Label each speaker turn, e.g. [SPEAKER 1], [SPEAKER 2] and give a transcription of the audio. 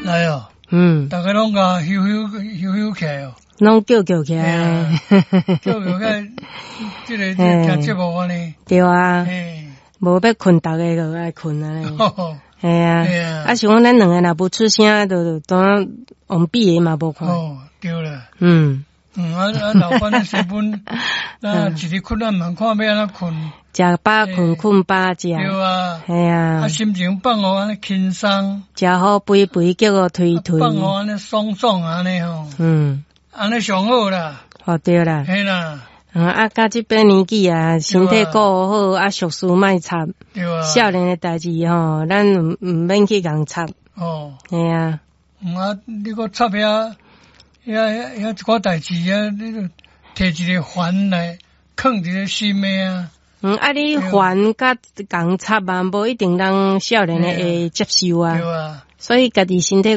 [SPEAKER 1] 来哦，大家拢甲休起来哦，
[SPEAKER 2] 拢叫起来，
[SPEAKER 1] 叫个这个听节目安尼，
[SPEAKER 2] 对啊，无要困，大家就爱困啊咧，系啊，啊，像讲咱两个若不出声，就当往闭的嘛无看，
[SPEAKER 1] 哦，对啦，老板的身份，那一日困难蛮看要安怎困，
[SPEAKER 2] 食饱困，困饱食，
[SPEAKER 1] 对啊，
[SPEAKER 2] 系啊，
[SPEAKER 1] 心情放好安尼轻松，
[SPEAKER 2] 食好肥肥，叫我推，
[SPEAKER 1] 放好安尼爽爽安尼吼，安尼上好啦，
[SPEAKER 2] 哦对啦，
[SPEAKER 1] 嘿啦。
[SPEAKER 2] 到这把年纪啊，身体顾好，啊，俗事莫插。
[SPEAKER 1] 对啊。
[SPEAKER 2] 少年的代志吼，咱唔免去共插。哦。系啊。
[SPEAKER 1] 你个插遐一寡代志啊，你摕一个环来藏一个心的啊。
[SPEAKER 2] 你环甲共插啊，无一定让少年的会接受啊。
[SPEAKER 1] 对啊。
[SPEAKER 2] 所以家己身体。